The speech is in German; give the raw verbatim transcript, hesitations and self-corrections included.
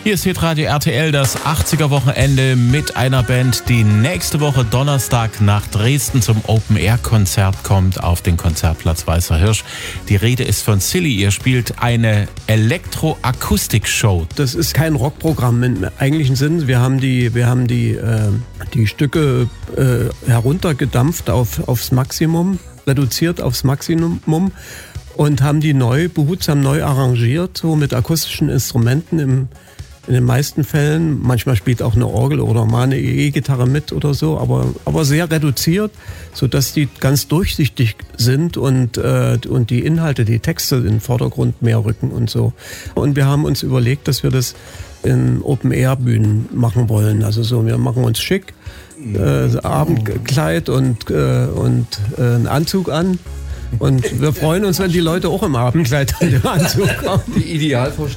Hier ist Hitradio R T L, das achtziger-Wochenende mit einer Band, die nächste Woche Donnerstag nach Dresden zum Open-Air-Konzert kommt auf den Konzertplatz Weißer Hirsch. Die Rede ist von Silly. Ihr spielt eine Elektro-Akustik-Show. Das ist kein Rockprogramm im eigentlichen Sinn. Wir haben die, wir haben die, äh, die Stücke äh, heruntergedampft auf, aufs Maximum, reduziert aufs Maximum und haben die neu, behutsam neu arrangiert, so mit akustischen Instrumenten im in den meisten Fällen. Manchmal spielt auch eine Orgel oder mal eine E-Gitarre mit oder so, aber, aber sehr reduziert, sodass die ganz durchsichtig sind und, äh, und die Inhalte, die Texte in den Vordergrund mehr rücken und so. Und wir haben uns überlegt, dass wir das in Open-Air-Bühnen machen wollen. Also so, wir machen uns schick, äh, Abendkleid und, äh, und äh, einen Anzug an. Und wir freuen uns, wenn die Leute auch im Abendkleid und im Anzug kommen. Die Idealvorstellung